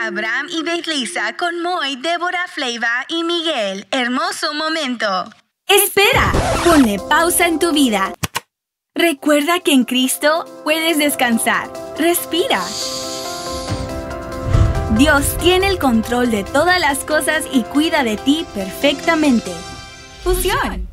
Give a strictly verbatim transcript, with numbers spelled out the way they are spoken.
Abraham y Belisa con Moy, Débora, Fleiva y Miguel. Hermoso momento. ¡Espera! Ponle pausa en tu vida. Recuerda que en Cristo puedes descansar. Respira. Dios tiene el control de todas las cosas y cuida de ti perfectamente. Fusión.